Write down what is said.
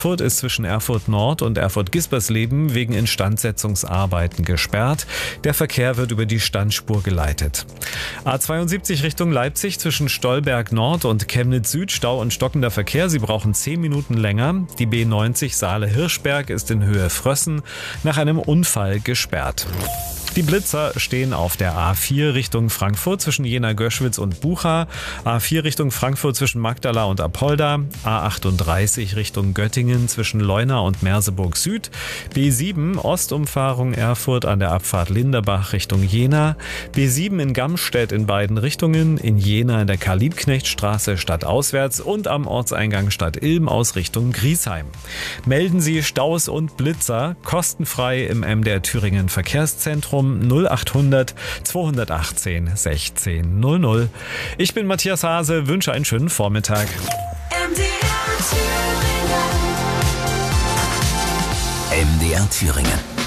Erfurt ist zwischen Erfurt Nord und Erfurt-Gispersleben wegen Instandsetzungsarbeiten gesperrt. Der Verkehr wird über die Standspur geleitet. A72 Richtung Leipzig zwischen Stolberg Nord und Chemnitz Süd, Stau und stockender Verkehr. Sie brauchen 10 Minuten länger. Die B90 Saale-Hirschberg ist in Höhe Frössen nach einem Unfall gesperrt. Die Blitzer stehen auf der A4 Richtung Frankfurt zwischen Jena-Göschwitz und Bucha, A4 Richtung Frankfurt zwischen Magdala und Apolda, A38 Richtung Göttingen zwischen Leuna und Merseburg Süd, B7 Ostumfahrung Erfurt an der Abfahrt Linderbach Richtung Jena, B7 in Gamstedt in beiden Richtungen, in Jena in der Karl-Liebknecht-Straße stadtauswärts und am Ortseingang Stadt Ilm aus Richtung Griesheim. Melden Sie Staus und Blitzer kostenfrei im MDR Thüringen Verkehrszentrum 0800 218 16 00. Ich bin Matthias Hase, wünsche einen schönen Vormittag. MDR Thüringen.